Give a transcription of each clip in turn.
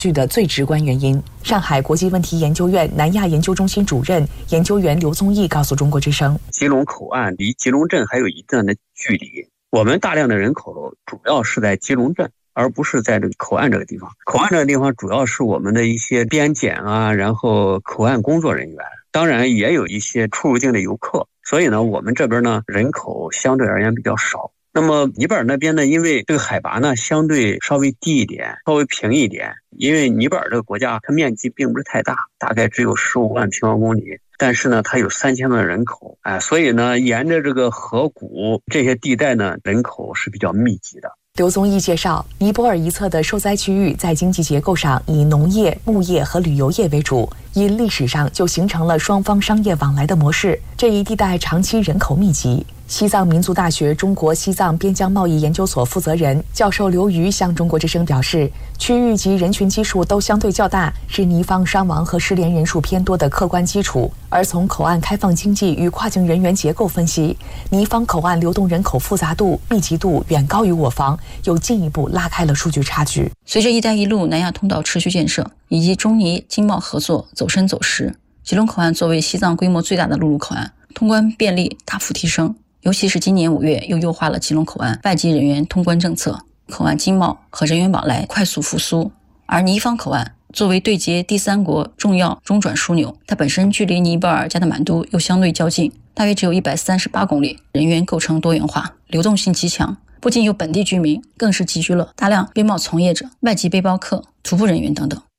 的最直观原因。上海国际问题研究院南亚研究中心主任研究员刘宗义告诉中国之声， 吉隆口岸离吉隆镇还有一段的距离，我们大量的人口主要是在吉隆镇，而不是在这个口岸这个地方。口岸这个地方主要是我们的一些边检啊，然后口岸工作人员，当然也有一些出入境的游客。所以呢，我们这边呢人口相对而言比较少。那么尼泊尔那边呢，因为这个海拔呢相对稍微低一点，稍微平一点，因为尼泊尔这个国家它面积并不是太大，大概只有15万平方公里，但是呢它有3000万人口，所以呢沿着这个河谷这些地带呢人口是比较密集的。 刘宗义介绍，尼泊尔一侧的受灾区域在经济结构上以农业、牧业和旅游业为主，因历史上就形成了双方商业往来的模式。这一地带长期人口密集。西藏民族大学中国西藏边疆贸易研究所负责人教授刘瑜向中国之声表示，区域及人群基数都相对较大，是尼方伤亡和失联人数偏多的客观基础。而从口岸开放经济与跨境人员结构分析，尼方口岸流动人口复杂度、密集度远高于我方，又进一步拉开了数据差距。 随着“一带一路”南亚通道持续建设以及中尼经贸合作走深走实，吉隆口岸作为西藏规模最大的陆路口岸，通关便利大幅提升。尤其是今年5月又优化了吉隆口岸外籍人员通关政策，口岸经贸和人员往来快速复苏。而尼方口岸作为对接第三国重要中转枢纽，它本身距离尼泊尔加德满都又相对较近，大约只有138公里，人员构成多元化，流动性极强，不仅有本地居民，更是集聚了大量边贸从业者、外籍背包客、徒步人员等等。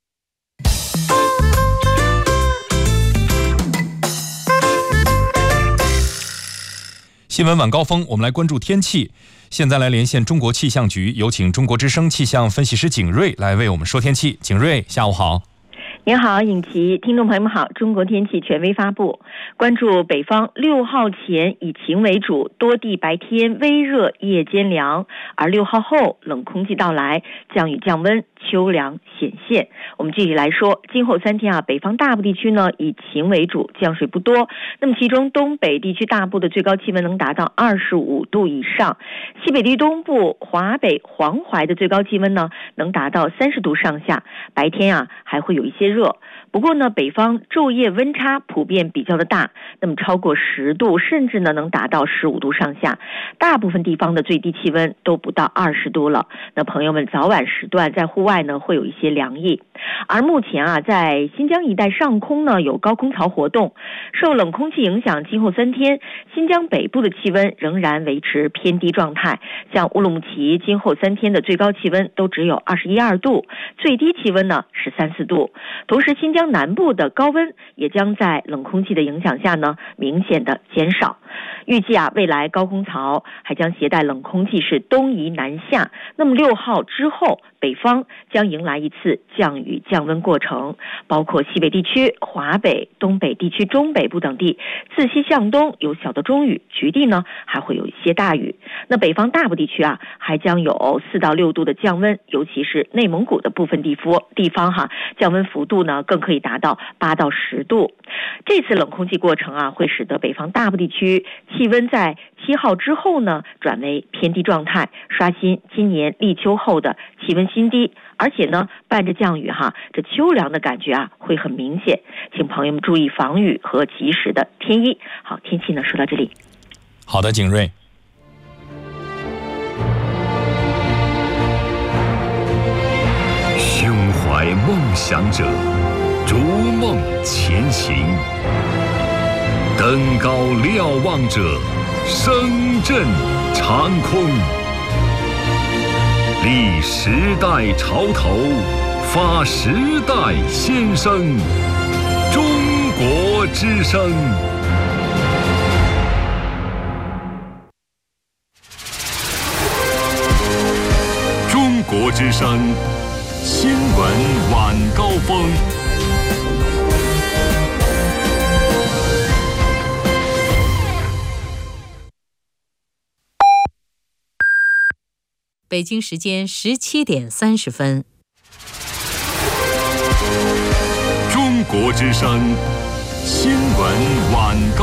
新闻晚高峰，我们来关注天气。现在来连线中国气象局，有请中国之声气象分析师景瑞来为我们说天气。景瑞，下午好。 您好，尹奇，听众朋友们好。中国天气权威发布，关注北方6号前以晴为主，多地白天微热，夜间凉，而6号后冷空气到来，降雨降温，秋凉显现。我们具体来说，今后3天北方大部地区呢以晴为主，降水不多。那么其中东北地区大部的最高气温能达到25度以上，西北地区东部、华北、黄淮的最高气温呢能达到30度上下，白天还会有一些热。不过呢，北方昼夜温差普遍比较的大，那么超过10度，甚至呢能达到15度上下。大部分地方的最低气温都不到20度了。那朋友们早晚时段在户外呢会有一些凉意。而目前在新疆一带上空呢有高空槽活动，受冷空气影响，今后3天新疆北部的气温仍然维持偏低状态。像乌鲁木齐今后3天的最高气温都只有21、22度，最低气温呢是3、4度。同时新疆南部的高温也将在冷空气的影响下呢明显的减少。预计未来高空槽还将携带冷空气是东移南下，那么6号之后北方将迎来一次降雨降温过程，包括西北地区、华北、东北地区中北部等地，自西向东有小的中雨，局地呢还会有一些大雨。那北方大部地区还将有4到6度的降温，尤其是内蒙古的部分地方降温幅度呢更可以达到8到10度。这次冷空气过程会使得北方大部地区气温在7号之后呢转为偏低状态，刷新今年立秋后的气温新低，而且呢伴着降雨这秋凉的感觉会很明显，请朋友们注意防雨和及时的添衣。好，天气呢说到这里。 好的，景瑞。 胸怀梦想者，逐梦前行，登高瞭望者，声震长空。立时代潮头，发时代先声。中国之声。中国之声新闻晚高峰。 北京时间17点30分。 中国之声新闻晚高